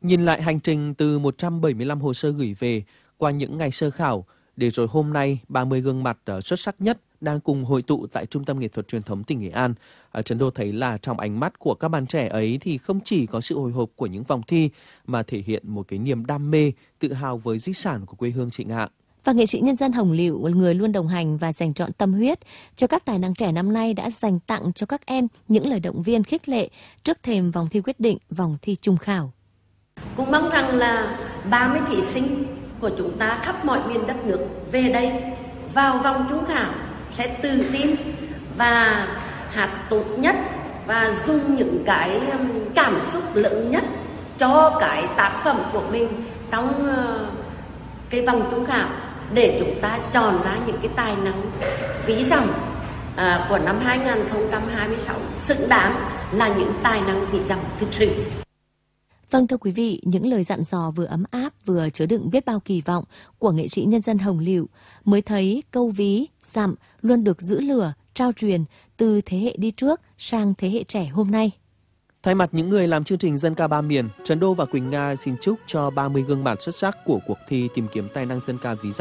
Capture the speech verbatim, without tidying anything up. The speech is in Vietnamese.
Nhìn lại hành trình từ một trăm bảy mươi lăm hồ sơ gửi về qua những ngày sơ khảo, để rồi hôm nay ba mươi gương mặt xuất sắc nhất đang cùng hội tụ tại Trung tâm Nghệ thuật Truyền thống tỉnh Nghệ An. Trấn Đô thấy là trong ánh mắt của các bạn trẻ ấy thì không chỉ có sự hồi hộp của những vòng thi mà thể hiện một cái niềm đam mê, tự hào với di sản của quê hương Trịnh Hạ. Và nghệ sĩ nhân dân Hồng Lựu, người luôn đồng hành và dành trọn tâm huyết cho các tài năng trẻ năm nay đã dành tặng cho các em những lời động viên khích lệ trước thềm vòng thi quyết định, vòng thi trung khảo. Cũng mong rằng là ba mươi thí sinh của chúng ta khắp mọi miền đất nước về đây vào vòng trung khảo sẽ tự tin và hát tốt nhất và dùng những cái cảm xúc lớn nhất cho cái tác phẩm của mình trong cái vòng trung khảo để chúng ta chọn ra những cái tài năng ví dặm à, của năm hai không hai sáu xứng đáng là những tài năng ví dặm thực sự. Vâng, thưa quý vị, những lời dặn dò vừa ấm áp vừa chứa đựng biết bao kỳ vọng của nghệ sĩ nhân dân Hồng Lựu mới thấy câu ví dặm luôn được giữ lửa, trao truyền từ thế hệ đi trước sang thế hệ trẻ hôm nay. Thay mặt những người làm chương trình Dân ca ba miền, Trấn Đô và Quỳnh Nga xin chúc cho ba mươi gương mặt xuất sắc của cuộc thi tìm kiếm tài năng dân ca ví dặm